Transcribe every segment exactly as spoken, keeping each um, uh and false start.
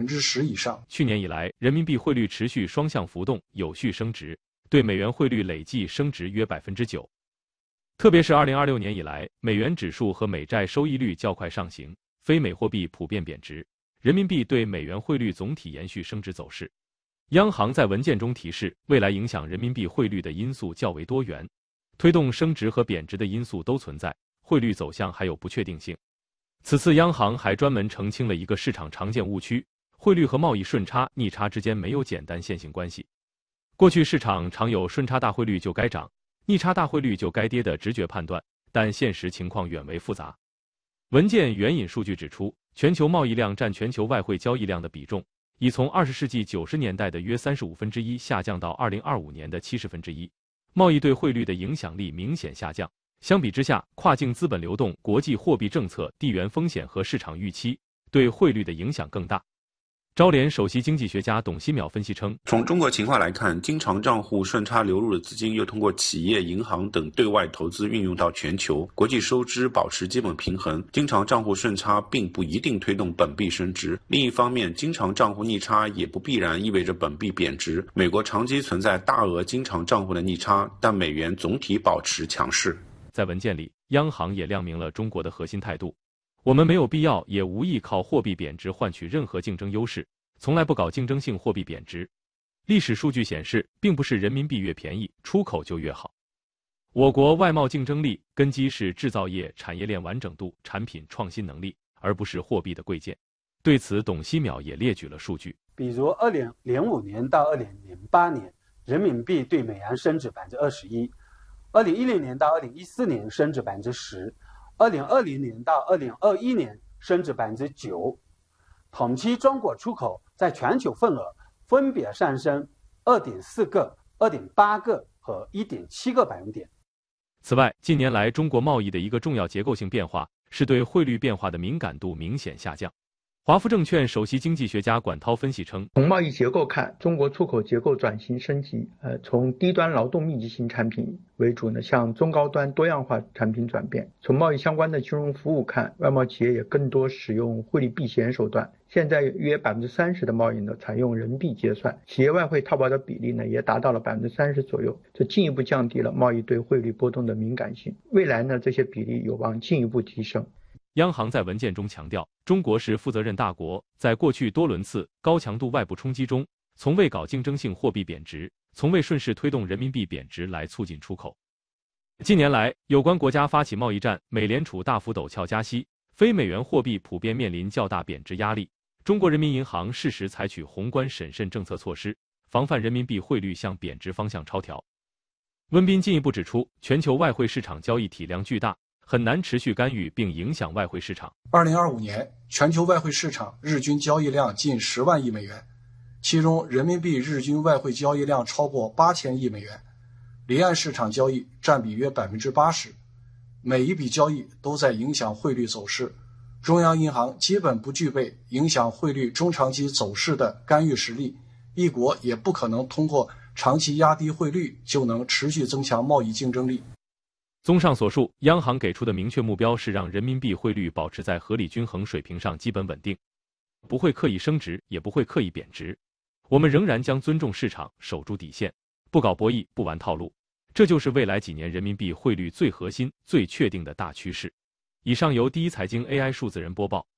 分之十以上。 去年以来，人民币汇率持续双向浮动，有序升值，对美元汇率累计升值约百分之九。特别是二零二六年以来，美元指数和美债收益率较快上行，非美货币普遍贬值，人民币对美元汇率总体延续升值走势。央行在文件中提示，未来影响人民币汇率的因素较为多元，推动升值和贬值的因素都存在，汇率走向还有不确定性。此次央行还专门澄清了一个市场常见误区，汇率和贸易顺差、逆差之间没有简单线性关系。过去市场常有顺差大汇率就该涨，逆差大汇率就该跌的直觉判断，但现实情况远为复杂。文件援引数据指出，全球贸易量占全球外汇交易量的比重，已从二十世纪九十年代的约三十五分之一下降到二零二五年的七十分之一，贸易对汇率的影响力明显下降。相比之下，跨境资本流动、国际货币政策、地缘风险和市场预期对汇率的影响更大。招联首席经济学家董希淼分析称， 从中国情况来看，经常账户顺差流入的资金又通过企业、银行等对外投资运用到全球，国际收支保持基本平衡。经常账户顺差并不一定推动本币升值。另一方面，经常账户逆差也不必然意味着本币贬值。美国长期存在大额经常账户的逆差，但美元总体保持强势。 在文件里，央行也亮明了中国的核心态度。我们没有必要也无意靠货币贬值换取任何竞争优势，从来不搞竞争性货币贬值。历史数据显示，并不是人民币越便宜，出口就越好。我国外贸竞争力根基是制造业产业链完整度、产品创新能力，而不是货币的贵贱。对此，董希淼也列举了数据， 比如二零零五年到二零零八年，人民币对美元升值百分之二十一；二零一零年到二零一四年升值百分之十。二零二零年到二零二一年升值百分之九，同期中国出口在全球份额分别上升二点四个、二点八个和一点七个百分点。 此外，近年来中国贸易的一个重要结构性变化是对汇率变化的敏感度明显下降。华福证券首席经济学家管涛分析称， 从贸易结构看，中国出口结构转型升级，呃，从低端劳动密集型产品为主呢，向中高端多样化产品转变。从贸易相关的金融服务看，外贸企业也更多使用汇率避险手段。现在约百分之三十的贸易呢采用人民币结算，企业外汇套保的比例呢也达到了百分之三十左右，这进一步降低了贸易对汇率波动的敏感性。未来呢，这些比例有望进一步提升。 央行在文件中强调，中国是负责任大国，在过去多轮次高强度外部冲击中，从未搞竞争性货币贬值，从未顺势推动人民币贬值来促进出口。近年来，有关国家发起贸易战，美联储大幅陡峭加息，非美元货币普遍面临较大贬值压力。中国人民银行适时采取宏观审慎政策措施，防范人民币汇率向贬值方向超调。温彬进一步指出，全球外汇市场交易体量巨大，很难持续干预并影响外汇市场。 二零二五年，全球外汇市场日均交易量近十万亿美元，其中人民币日均外汇交易量超过八千亿美元，离岸市场交易占比约百分之八十。每一笔交易都在影响汇率走势，中央银行基本不具备影响汇率中长期走势的干预实力，一国也不可能通过长期压低汇率就能持续增强贸易竞争力。 综上所述，央行给出的明确目标是让人民币汇率保持在合理均衡水平上基本稳定，不会刻意升值，也不会刻意贬值。我们仍然将尊重市场，守住底线，不搞博弈，不玩套路。这就是未来几年人民币汇率最核心、最确定的大趋势。以上由第一财经 A I 数字人播报。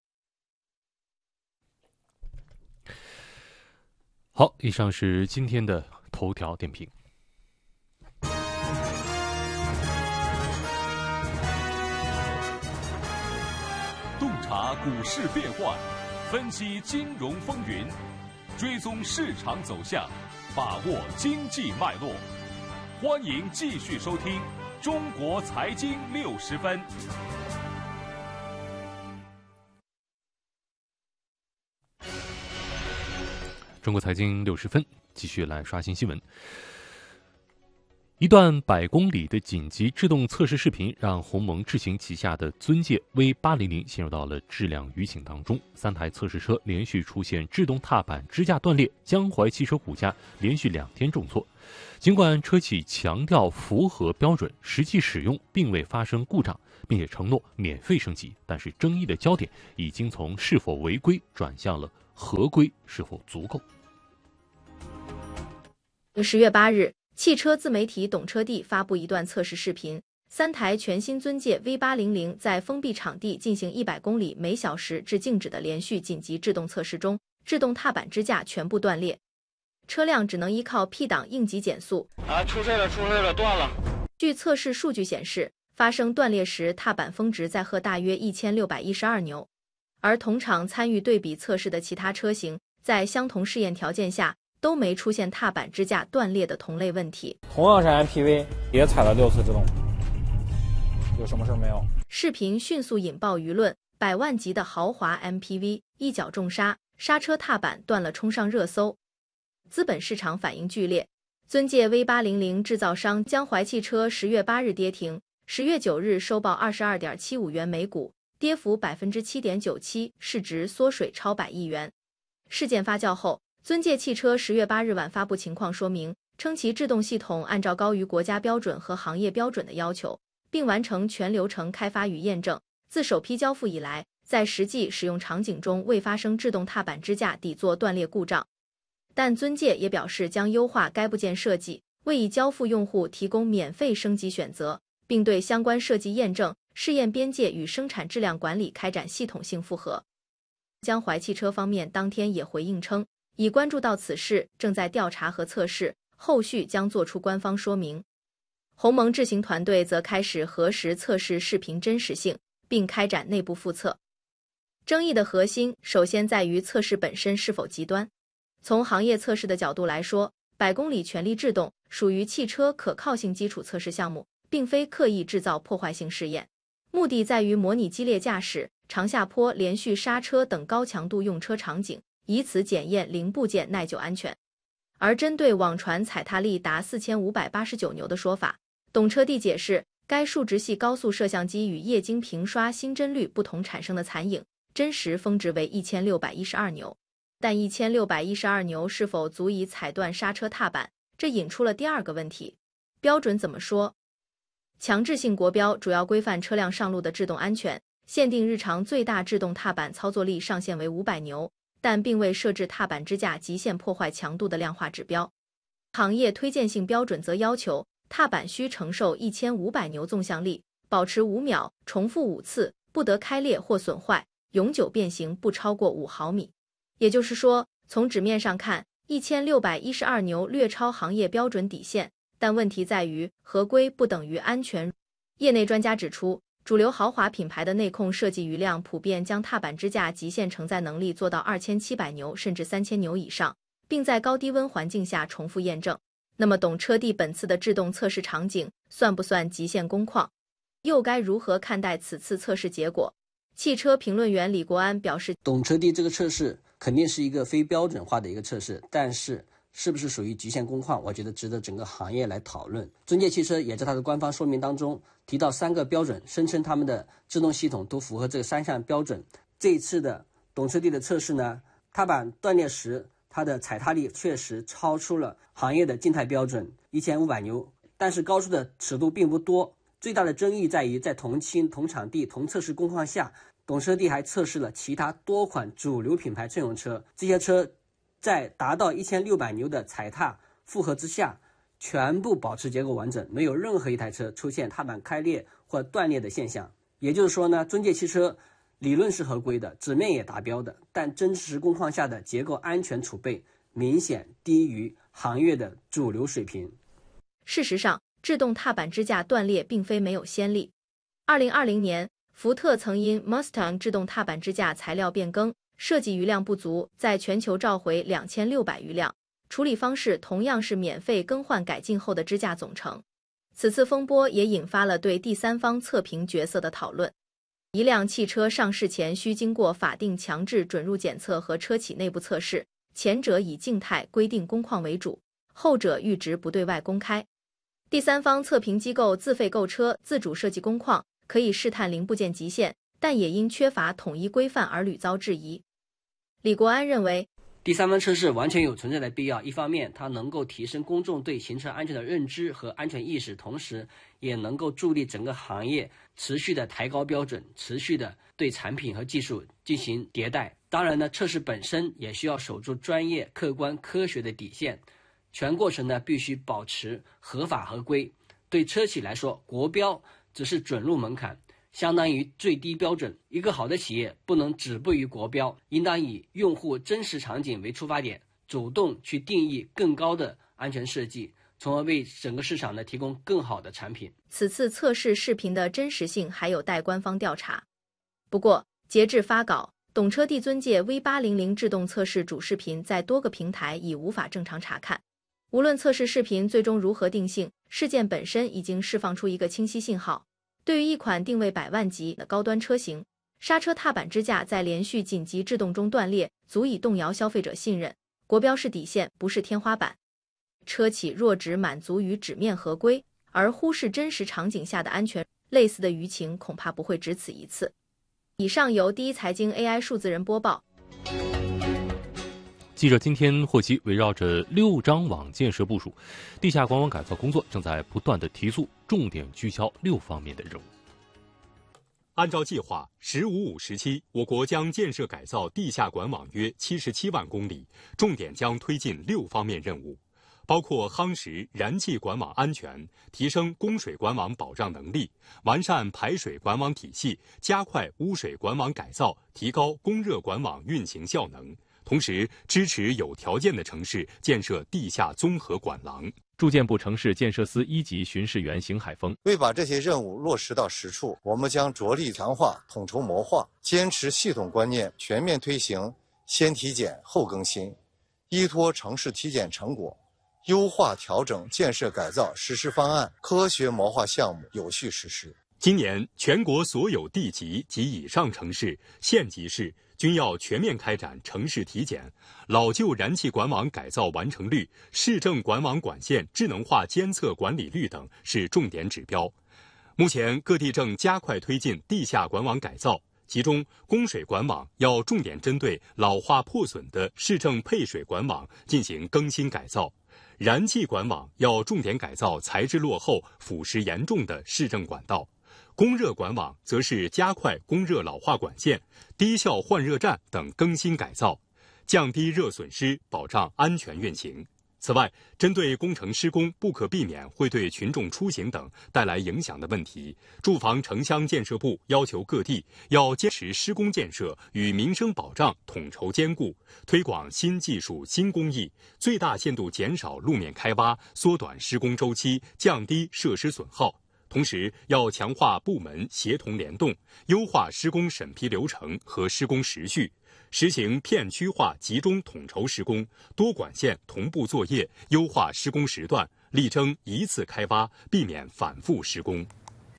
好，以上是今天的头条点评。 洞察股市变幻，分析金融风云，追踪市场走向，把握经济脉络。欢迎继续收听《中国财经六十分》。 中国财经六十分，继续来刷新新闻。一段百公里的紧急制动测试视频，让鸿蒙智行旗下的尊界 V 八零零陷入到了质量舆情当中。三台测试车连续出现制动踏板支架断裂，江淮汽车股价连续两天重挫。尽管车企强调符合标准，实际使用并未发生故障， 并且承诺免费升级。但是争议的焦点已经从是否违规转向了合规是否足够。 十月八日，汽车自媒体懂车帝发布一段测试视频，三台全新尊界 V 八零零 在封闭场地进行一百公里每小时至静止的连续紧急制动测试中，制动踏板支架全部断裂，车辆只能依靠 P 档应急减速。 啊，出事了，出事了，断了。 据测试数据显示，发生断裂时踏板峰值载荷大约一千六百一十二牛，而同场参与对比测试的其他车型，在相同试验条件下都没出现踏板支架断裂的同类问题。 同样是 M P V， 也踩了六次制动，有什么事没有？ 视频迅速引爆舆论，百万级的豪华 M P V 一脚重刹，刹车踏板断了冲上热搜，资本市场反应剧烈。尊界 V 八零零 制造商江淮汽车十月八日跌停，十月九日收报 二十二点七五元每股，跌幅 百分之七点九七， 市值缩水超百亿元。事件发酵后，尊界汽车十月八日晚发布情况说明，称其制动系统按照高于国家标准和行业标准的要求，并完成全流程开发与验证。自首批交付以来，在实际使用场景中未发生制动踏板支架底座断裂故障。但尊界也表示将优化该部件设计，为已交付用户提供免费升级选择，并对相关设计验证、试验边界与生产质量管理开展系统性复核。江淮汽车方面当天也回应称，已关注到此事，正在调查和测试，后续将作出官方说明。鸿蒙智行团队则开始核实测试视频真实性，并开展内部复测。争议的核心首先在于测试本身是否极端。从行业测试的角度来说，百公里全力制动属于汽车可靠性基础测试项目，并非刻意制造破坏性试验，目的在于模拟激烈驾驶、长下坡连续刹车等高强度用车场景，以此检验零部件耐久安全。而针对网传踩踏力达四千五百八十九牛的说法，懂车帝解释，该数值系高速摄像机与液晶屏刷新帧率不同产生的残影，真实峰值为一千六百一十二牛。但一千六百一十二牛是否足以踩断刹车踏板，这引出了第二个问题：标准怎么说？强制性国标主要规范车辆上路的制动安全，限定日常最大制动踏板操作力上限为五百牛，但并未设置踏板支架极限破坏强度的量化指标。行业推荐性标准则要求踏板需承受一千五百牛纵向力，保持五秒，重复五次，不得开裂或损坏，永久变形不超过五毫米。也就是说，从纸面上看，一千六百一十二牛略超行业标准底线，但问题在于合规不等于安全。业内专家指出，主流豪华品牌的内控设计余量普遍将踏板支架极限承载能力做到二千七百牛甚至三千牛以上，并在高低温环境下重复验证。那么懂车帝本次的制动测试场景算不算极限工况？又该如何看待此次测试结果？汽车评论员李国安表示， 懂车帝这个测试肯定是一个非标准化的一个测试，但是是不是属于极限工况，我觉得值得整个行业来讨论。尊界汽车也在它的官方说明当中提到三个标准，声称他们的制动系统都符合这三项标准。这一次的懂车帝的测试呢，踏板断裂时它的踩踏力确实超出了行业的静态标准一千五百牛，但是高出的尺度并不多。最大的争议在于在同期同场地同测试工况下，懂车帝还测试了其他多款主流品牌乘用车，这些车在达到一千六百牛的踩踏负荷之下，全部保持结构完整，没有任何一台车出现踏板开裂或断裂的现象。也就是说呢，尊界汽车理论是合规的，纸面也达标的，但真实工况下的结构安全储备明显低于行业的主流水平。 事实上，制动踏板支架断裂并非没有先例。二零二零年，福特曾因 Mustang 制动踏板支架材料变更、设计余量不足，在全球召回两千六百余辆，处理方式同样是免费更换改进后的支架总成。此次风波也引发了对第三方测评角色的讨论。一辆汽车上市前需经过法定强制准入检测和车企内部测试，前者以静态规定工况为主，后者阈值不对外公开。第三方测评机构自费购车、自主设计工况，可以试探零部件极限，但也因缺乏统一规范而屡遭质疑。李国安认为， 第三方测试完全有存在的必要，一方面它能够提升公众对行车安全的认知和安全意识，同时也能够助力整个行业持续的抬高标准，持续的对产品和技术进行迭代。当然呢，测试本身也需要守住专业、客观、科学的底线，全过程呢必须保持合法合规。对车企来说，国标只是准入门槛，相当于最低标准。一个好的企业不能止步于国标，应当以用户真实场景为出发点，主动去定义更高的安全设计，从而为整个市场呢提供更好的产品。 此次测试视频的真实性还有待官方调查。不过，截至发稿，懂车帝尊界 V 八零零 制动测试主视频在多个平台已无法正常查看。无论测试视频最终如何定性，事件本身已经释放出一个清晰信号。对于一款定位百万级的高端车型，刹车踏板支架在连续紧急制动中断裂，足以动摇消费者信任。国标是底线，不是天花板。车企若只满足于纸面合规，而忽视真实场景下的安全，类似的舆情恐怕不会只此一次。以上由第一财经 A I 数字人播报。 记者今天获悉，围绕着六张网建设部署，地下管网改造工作正在不断的提速，重点聚焦六方面的任务。 按照计划，十五五时期，我国将建设改造地下管网约七十七万公里，重点将推进六方面任务，包括夯实燃气管网安全，提升供水管网保障能力，完善排水管网体系，加快污水管网改造，提高供热管网运行效能。同时，支持有条件的城市建设地下综合管廊。 住建部城市建设司一级巡视员邢海峰为把这些任务落实到实处，我们将着力强化统筹谋划，坚持系统观念，全面推行先体检后更新，依托城市体检成果，优化调整建设改造实施方案，科学谋划项目有序实施。 今年，全国所有地级及以上城市、县级市均要全面开展城市体检，老旧燃气管网改造完成率、市政管网管线智能化监测管理率等是重点指标。目前，各地正加快推进地下管网改造，其中供水管网要重点针对老化破损的市政配水管网进行更新改造，燃气管网要重点改造材质落后、腐蚀严重的市政管道。供热管网则是加快供热老化管线、低效换热站等更新改造，降低热损失，保障安全运行。此外，针对工程施工不可避免会对群众出行等带来影响的问题，住房城乡建设部要求各地要坚持施工建设与民生保障统筹兼顾，推广新技术新工艺，最大限度减少路面开挖，缩短施工周期，降低设施损耗。同时，要强化部门协同联动，优化施工审批流程和施工时序，实行片区化集中统筹施工，多管线同步作业，优化施工时段，力争一次开挖，避免反复施工。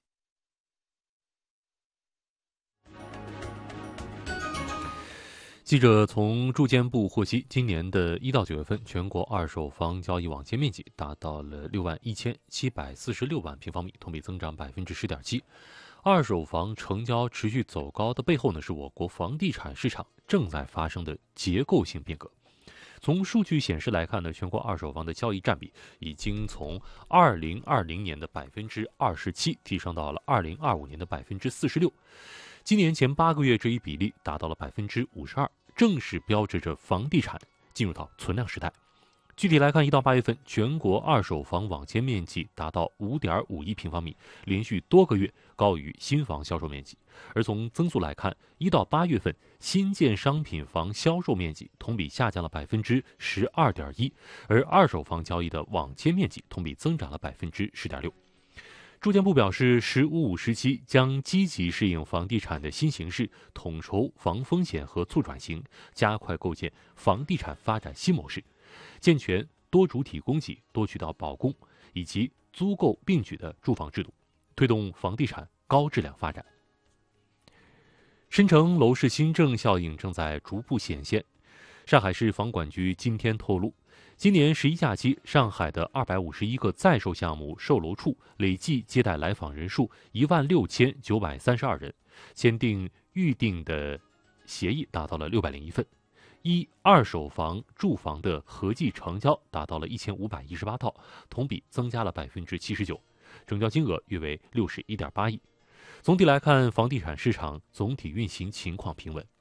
记者从住建部获悉，今年的一到九月份，全国二手房交易网签面积达到了六万一千七百四十六万平方米，同比增长百分之十点七。二手房成交持续走高的背后呢，是我国房地产市场正在发生的结构性变革。从数据显示来看呢，全国二手房的交易占比已经从二零二零年的百分之二十七提升到了二零二五年的百分之四十六。今年前八个月，这一比例达到了百分之五十二，正是标志着房地产进入到存量时代。具体来看，一到八月份，全国二手房网签面积达到五点五亿平方米，连续多个月高于新房销售面积。而从增速来看，一到八月份，新建商品房销售面积同比下降了百分之十二点一，而二手房交易的网签面积同比增长了百分之十点六。住建部表示，十五五时期将积极适应房地产的新形势，统筹防风险和促转型，加快构建房地产发展新模式，健全多主体供给、多渠道保供以及租购并举的住房制度，推动房地产高质量发展。深成楼市新政效应正在逐步显现。上海市房管局今天透露，今年十一假期，上海的二百五十一个在售项目售楼处累计接待来访人数一万六千九百三十二人，签订预定的协议达到了六百零一份。 一二手房住房的合计成交达到了一千五百一十八套，同比增加了百分之七十九，成交金额约为六十一点八亿。总体来看，房地产市场总体运行情况平稳。